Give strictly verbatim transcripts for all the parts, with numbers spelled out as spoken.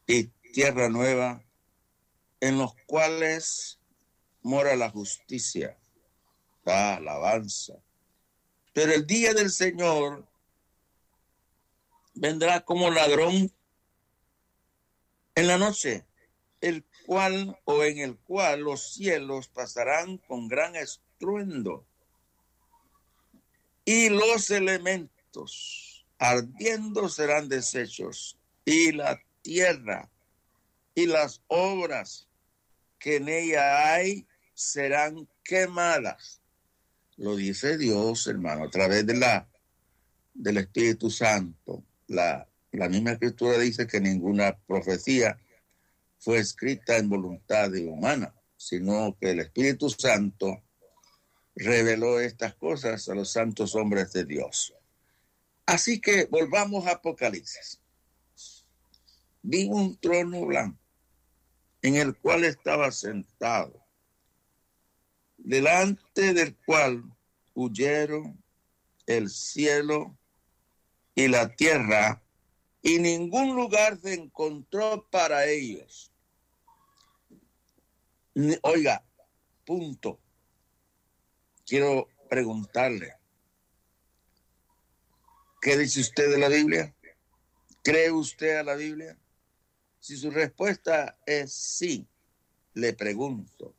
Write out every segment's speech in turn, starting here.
y tierra nueva, en los cuales mora la justicia, la alabanza. Pero el día del Señor vendrá como ladrón en la noche, el cual o en el cual los cielos pasarán con gran estruendo y los elementos ardiendo serán deshechos y la tierra y las obras que en ella hay serán quemadas. Lo dice Dios, hermano, a través de la, del Espíritu Santo. La, la misma Escritura dice que ninguna profecía fue escrita en voluntad humana, sino que el Espíritu Santo reveló estas cosas a los santos hombres de Dios. Así que volvamos a Apocalipsis. Vi un trono blanco en el cual estaba sentado, delante del cual huyeron el cielo y la tierra, y ningún lugar se encontró para ellos. Oiga, punto. Quiero preguntarle, ¿qué dice usted de la Biblia? ¿Cree usted a la Biblia? Si su respuesta es sí, le pregunto,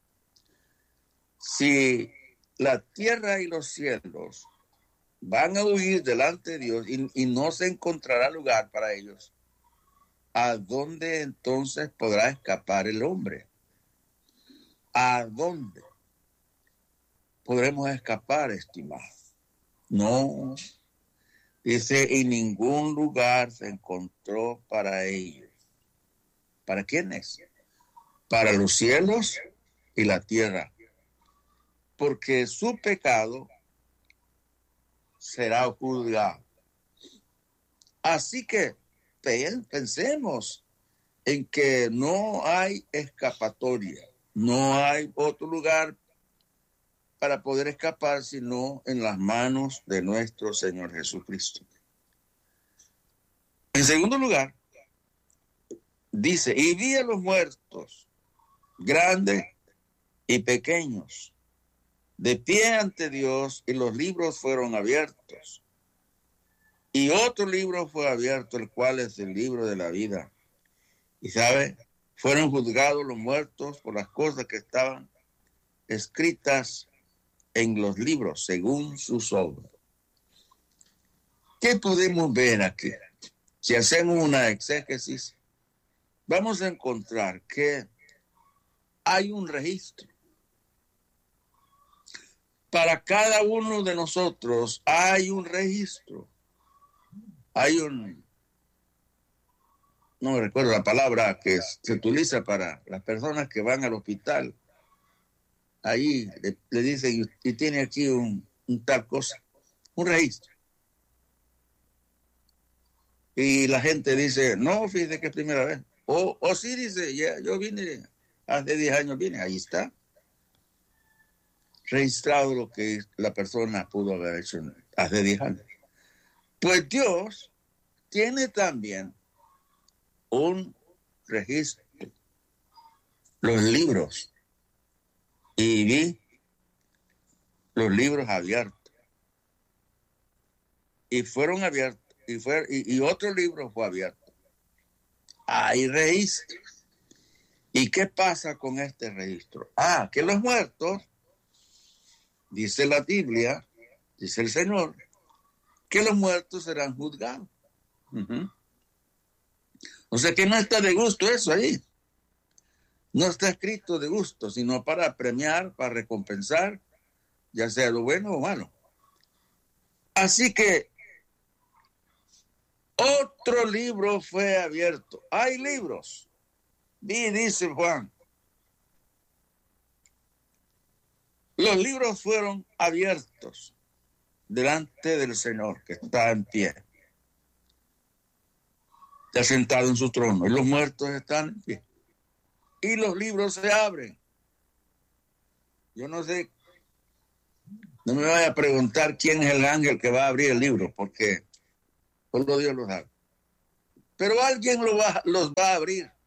si la tierra y los cielos van a huir delante de Dios y, y no se encontrará lugar para ellos, ¿a dónde entonces podrá escapar el hombre? ¿A dónde podremos escapar, estimado? No, dice, y ningún lugar se encontró para ellos. ¿Para quiénes? Para los cielos y la tierra, porque su pecado será juzgado. Así que pensemos en que no hay escapatoria, no hay otro lugar para poder escapar sino en las manos de nuestro Señor Jesucristo. En segundo lugar, dice, y vi a los muertos, grandes y pequeños, de pie ante Dios, y los libros fueron abiertos. Y otro libro fue abierto, el cual es el libro de la vida. Y sabe, fueron juzgados los muertos por las cosas que estaban escritas en los libros, según sus obras. ¿Qué podemos ver aquí? Si hacemos una exégesis, vamos a encontrar que hay un registro. Para cada uno de nosotros hay un registro. Hay un, no me recuerdo la palabra que se utiliza para las personas que van al hospital. Ahí le, le dicen, y tiene aquí un, un tal cosa, un registro. Y la gente dice, no, fíjate que es primera vez. O, o sí dice, ya, yo vine, hace diez años vine, ahí está. Registrado lo que la persona pudo haber hecho hace diez años. Pues Dios tiene también un registro, los libros, y vi los libros abiertos, y fueron abiertos, y, fue, y, y otro libro fue abierto. Hay registro. ¿Y qué pasa con este registro? Ah, que los muertos, dice la Biblia, dice el Señor, que los muertos serán juzgados. Uh-huh. O sea que no está de gusto eso ahí. No está escrito de gusto, sino para premiar, para recompensar, ya sea lo bueno o malo. Así que otro libro fue abierto. Hay libros. Y dice Juan, los libros fueron abiertos delante del Señor que está en pie. Está sentado en su trono y los muertos están en pie. Y los libros se abren. Yo no sé, no me vaya a preguntar quién es el ángel que va a abrir el libro, porque solo Dios lo sabe. Pero alguien lo va, los va a abrir.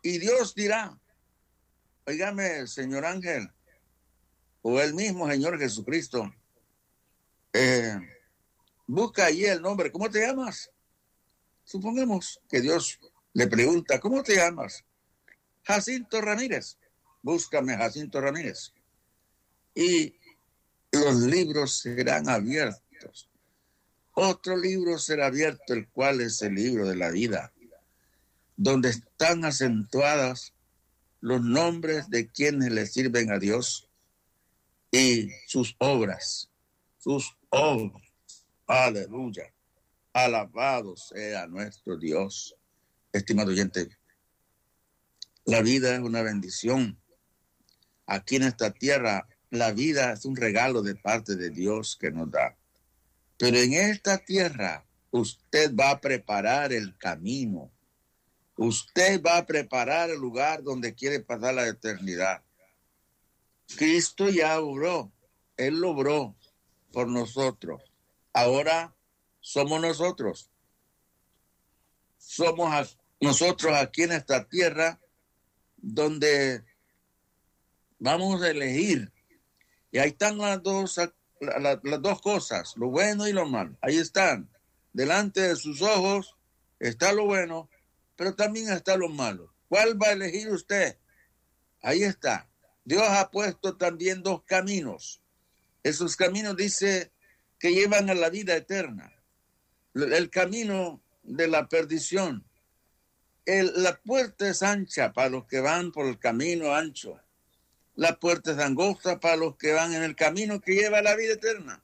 Y Dios dirá, óigame, señor Ángel, o el mismo Señor Jesucristo, eh, busca allí el nombre, ¿cómo te llamas? Supongamos que Dios le pregunta, ¿cómo te llamas? Jacinto Ramírez. Búscame Jacinto Ramírez. Y los libros serán abiertos. Otro libro será abierto, el cual es el libro de la vida, donde están acentuadas los nombres de quienes le sirven a Dios y sus obras, sus obras. Aleluya. Alabado sea nuestro Dios. Estimado oyente, la vida es una bendición. Aquí en esta tierra, la vida es un regalo de parte de Dios que nos da. Pero en esta tierra, usted va a preparar el camino. Usted va a preparar el lugar donde quiere pasar la eternidad. Cristo ya obró. Él lo obró por nosotros. Ahora somos nosotros. Somos a, nosotros aquí en esta tierra donde vamos a elegir. Y ahí están las dos, las, las dos cosas, lo bueno y lo malo. Ahí están. Delante de sus ojos está lo bueno, pero también está lo malo. ¿Cuál va a elegir usted? Ahí está. Dios ha puesto también dos caminos. Esos caminos dice que llevan a la vida eterna. El camino de la perdición. El, la puerta es ancha para los que van por el camino ancho. La puerta es angosta para los que van en el camino que lleva a la vida eterna.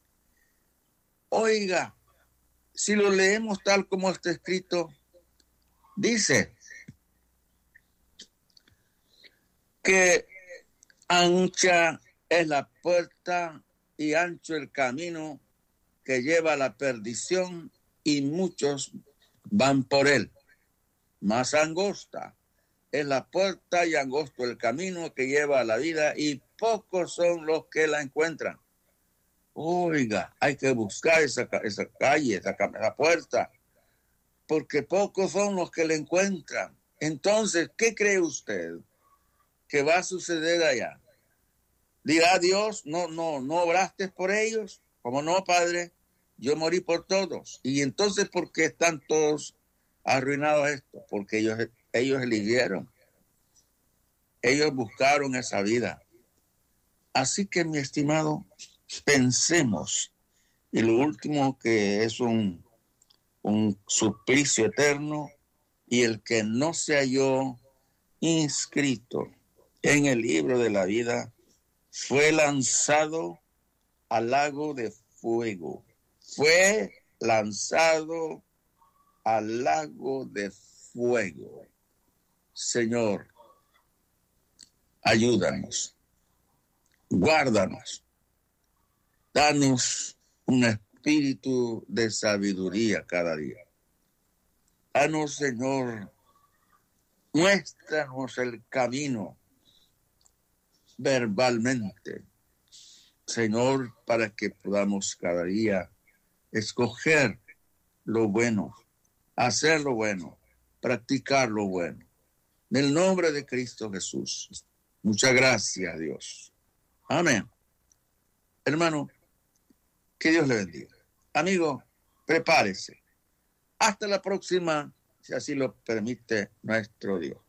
Oiga, si lo leemos tal como está escrito, dice que ancha es la puerta y ancho el camino que lleva a la perdición y muchos van por él. Más angosta es la puerta y angosto el camino que lleva a la vida y pocos son los que la encuentran. Oiga, hay que buscar esa, esa calle, esa, esa puerta, porque pocos son los que la encuentran. Entonces, ¿qué cree usted que va a suceder allá? Dirá Dios, no, no, no obraste por ellos. Como no, Padre, yo morí por todos. Y entonces, ¿por qué están todos arruinados esto? Porque ellos, ellos eligieron. Ellos buscaron esa vida. Así que, mi estimado, pensemos. Y lo último que es un, un suplicio eterno, y el que no se halló inscrito en el libro de la vida fue lanzado al lago de fuego. Fue lanzado al lago de fuego. Señor, ayúdanos, guárdanos, danos un espíritu de sabiduría cada día. Danos, Señor, muéstranos el camino verbalmente, Señor, para que podamos cada día escoger lo bueno, hacer lo bueno, practicar lo bueno. En el nombre de Cristo Jesús. Muchas gracias, Dios. Amén. Hermano, que Dios le bendiga. Amigo, prepárese. Hasta la próxima, si así lo permite nuestro Dios.